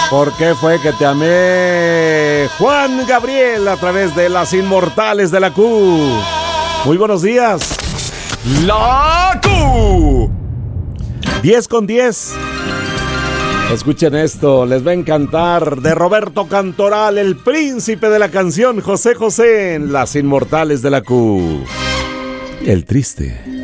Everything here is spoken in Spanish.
¿Por qué fue que te amé? Juan Gabriel a través de Las Inmortales de la Q. Muy buenos días. La Q. 10:10. Escuchen esto, les va a encantar. De Roberto Cantoral, el príncipe de la canción, José José en Las Inmortales de la Q. El triste